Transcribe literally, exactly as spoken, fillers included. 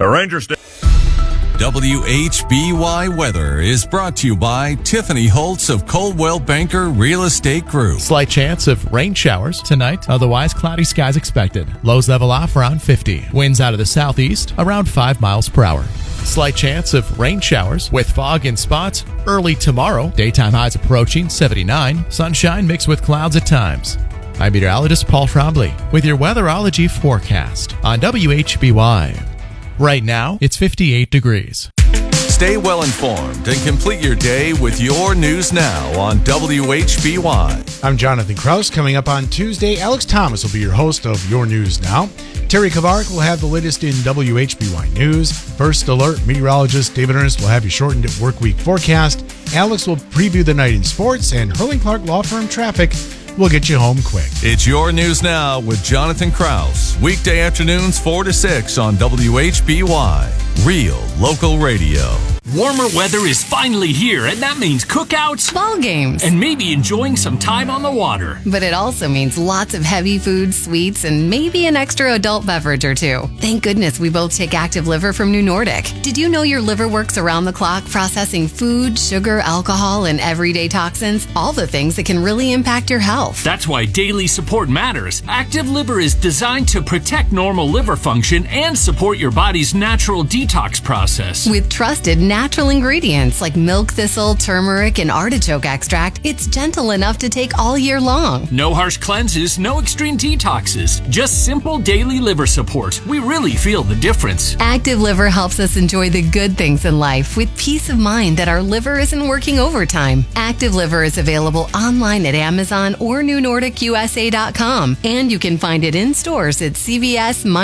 A Ranger State. W H B Y weather is brought to you by Tiffany Holtz of Coldwell Banker Real Estate Group. Slight chance of rain showers tonight. Otherwise, cloudy skies expected. Lows level off around fifty. Winds out of the southeast around five miles per hour. Slight chance of rain showers with fog in spots early tomorrow. Daytime highs approaching seventy-nine. Sunshine mixed with clouds at times. I'm meteorologist Paul Trombley with your weatherology forecast on W H B Y. Right now, it's fifty-eight degrees. Stay well informed and complete your day with your news now on W H B Y. I'm Jonathan Kraus. Coming up on Tuesday, Alex Thomas will be your host of Your News Now. Terry Kavark will have the latest in W H B Y News. First Alert meteorologist David Ernest will have your shortened work week forecast. Alex will preview the night in sports, and Hurling Clark Law Firm Traffic will get you home quick. It's Your News Now with Jonathan Kraus. Weekday afternoons four to six on W H B Y. Real local radio. Warmer weather is finally here, and that means cookouts, ball games, and maybe enjoying some time on the water. But it also means lots of heavy foods, sweets, and maybe an extra adult beverage or two. Thank goodness we both take Active Liver from New Nordic. Did you know your liver works around the clock processing food, sugar, alcohol, and everyday toxins? All the things that can really impact your health. That's why daily support matters. Active Liver is designed to protect normal liver function and support your body's natural detox process. With trusted natural ingredients like milk thistle, turmeric, and artichoke extract, it's gentle enough to take all year long. No harsh cleanses, no extreme detoxes, just simple daily liver support. We really feel the difference. Active Liver helps us enjoy the good things in life with peace of mind that our liver isn't working overtime. Active Liver is available online at Amazon or new nordic U S A dot com, and you can find it in stores at C V S,